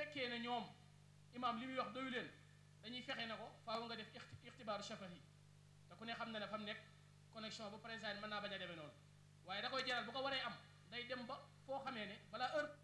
fekkee ne ñoom imaam li muy wax doyu leen dañuy fexe na ko faaw nga def ixtibaaru shafahi te ku ne xam na ne fa mu nekk connexion bu président mën naa bañ a demee noonu waaye da koy jaral bu ko waree am day dem ba foo xamee ne balaa heure